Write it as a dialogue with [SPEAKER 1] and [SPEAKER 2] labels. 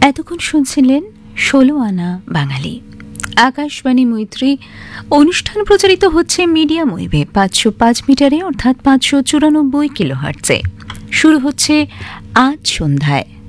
[SPEAKER 1] এতক্ষণ শুনছিলেন ১৬ আনা বাঙালি। আকাশবাণী মৈত্রী অনুষ্ঠান প্রচারিত হচ্ছে মিডিয়াম ওয়েভে ৫০৫ মিটারে অর্থাৎ ৫৯৪ কিলোহার্টজে। শুরু হচ্ছে আজ সন্ধ্যায়